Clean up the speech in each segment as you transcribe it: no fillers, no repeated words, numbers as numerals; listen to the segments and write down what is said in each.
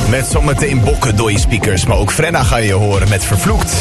Met zometeen Bokken door je speakers. Maar ook Frenna ga je horen met Vervloekt.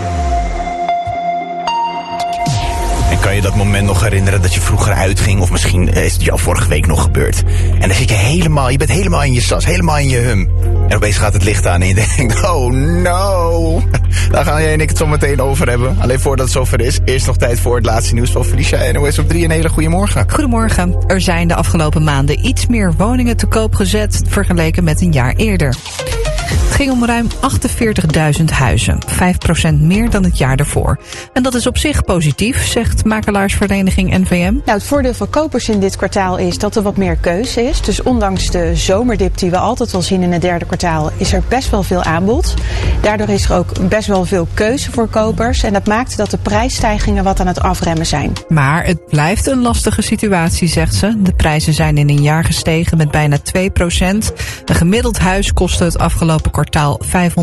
En kan je dat moment nog herinneren dat je vroeger uitging? Of misschien is het jou vorige week nog gebeurd. En dan zit je bent helemaal in je sas, helemaal in je hum. En opeens gaat het licht aan en je denkt, oh no. Daar gaan jij en ik het zo meteen over hebben. Alleen voordat het zover is, eerst nog tijd voor het laatste nieuws van Felicia en NOS op 3. Een hele goede morgen. Goedemorgen. Er zijn de afgelopen maanden iets meer woningen te koop gezet vergeleken met een jaar eerder. Het ging om ruim 48.000 huizen, 5% meer dan het jaar daarvoor. En dat is op zich positief, zegt makelaarsvereniging NVM. Nou, het voordeel voor kopers in dit kwartaal is dat er wat meer keuze is. Dus ondanks de zomerdip die we altijd wel zien in het derde kwartaal, is er best wel veel aanbod. Daardoor is er ook best wel veel keuze voor kopers. En dat maakt dat de prijsstijgingen wat aan het afremmen zijn. Maar het blijft een lastige situatie, zegt ze. De prijzen zijn in een jaar gestegen met bijna 2%. Een gemiddeld huis kostte het afgelopen kwartaal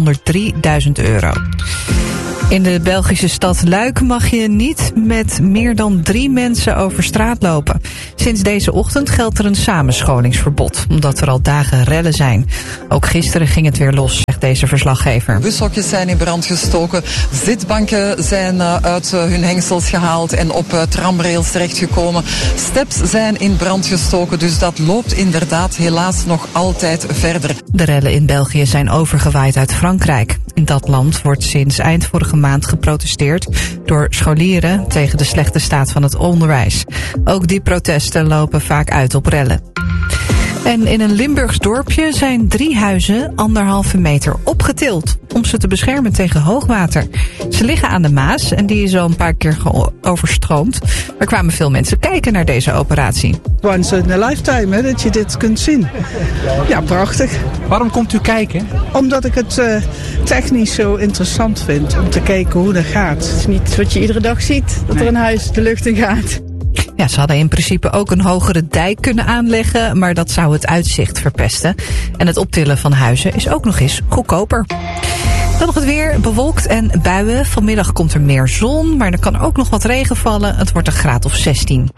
€503.000. In de Belgische stad Luik mag je niet met meer dan 3 mensen over straat lopen. Sinds deze ochtend geldt er een samenscholingsverbod, omdat er al dagen rellen zijn. Ook gisteren ging het weer los, zegt deze verslaggever. Bushokjes zijn in brand gestoken, zitbanken zijn uit hun hengsels gehaald en op tramrails terechtgekomen. Steps zijn in brand gestoken, dus dat loopt inderdaad helaas nog altijd verder. De rellen in België zijn overgewaaid uit Frankrijk. In dat land wordt sinds eind vorige maand geprotesteerd door scholieren tegen de slechte staat van het onderwijs. Ook die protesten lopen vaak uit op rellen. En in een Limburgs dorpje zijn 3 huizen 1,5 meter opgetild om ze te beschermen tegen hoogwater. Ze liggen aan de Maas en die is al een paar keer overstroomd. Er kwamen veel mensen kijken naar deze operatie. Once in a lifetime, hè, dat je dit kunt zien. Ja, prachtig. Waarom komt u kijken? Omdat ik het technisch zo interessant vind om te kijken hoe dat gaat. Het is niet wat je iedere dag ziet, dat er een huis de lucht in gaat. Ja, ze hadden in principe ook een hogere dijk kunnen aanleggen, maar dat zou het uitzicht verpesten. En het optillen van huizen is ook nog eens goedkoper. Dan nog het weer, bewolkt en buien. Vanmiddag komt er meer zon, maar er kan ook nog wat regen vallen. Het wordt een graad of 16.